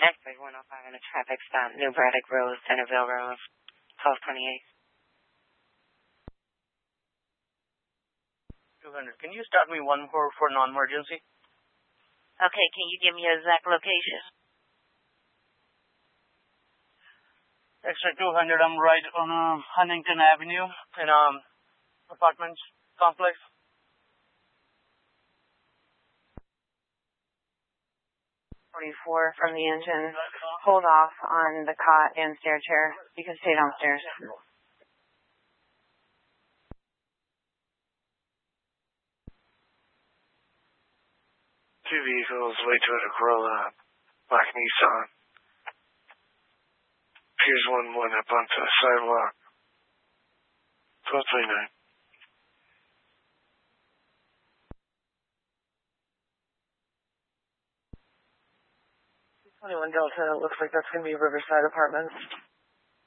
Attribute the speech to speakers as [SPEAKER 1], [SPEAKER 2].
[SPEAKER 1] Exit 105 in a traffic stop, New Braddock Road, Centerville Road, 1228.
[SPEAKER 2] 200. Can you start me one for non-emergency?
[SPEAKER 3] Okay, can you give me your exact location?
[SPEAKER 2] Extra 200, I'm right on Huntington Avenue in apartments complex.
[SPEAKER 1] From the engine. Hold off on the cot and stair chair. You can stay downstairs.
[SPEAKER 4] Two vehicles, way to a Corolla, black Nissan. Here's one went up onto the sidewalk. 1229.
[SPEAKER 1] 21 Delta, looks like that's going to be Riverside Apartments.